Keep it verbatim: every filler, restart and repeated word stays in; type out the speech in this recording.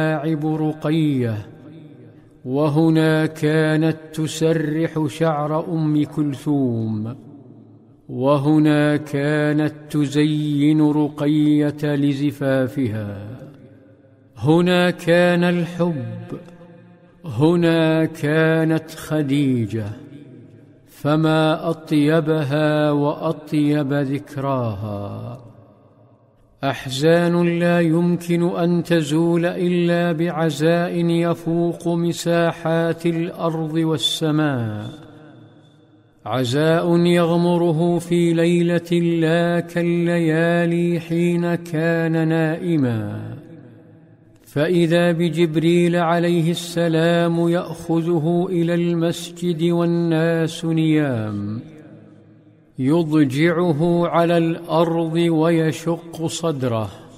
تلاعب رقية، وهنا كانت تسرح شعر أم كلثوم، وهنا كانت تزين رقية لزفافها. هنا كان الحب، هنا كانت خديجة، فما أطيبها وأطيب ذكراها. أحزان لا يمكن أن تزول إلا بعزاء يفوق مساحات الأرض والسماء، عزاء يغمره في ليلة لا كالليالي حين كان نائما، فإذا بجبريل عليه السلام يأخذه إلى المسجد والناس نيام، يضجعه على الأرض ويشق صدره.